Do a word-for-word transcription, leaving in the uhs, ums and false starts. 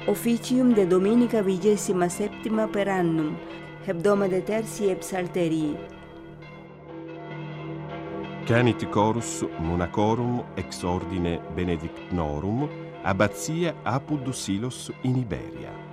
officium de dominica vigesima septima per annum, hebdomade tertii et psalterii. Canit chorus monacorum ex ordine benedictnorum, abbazia Apud Silos in Iberia.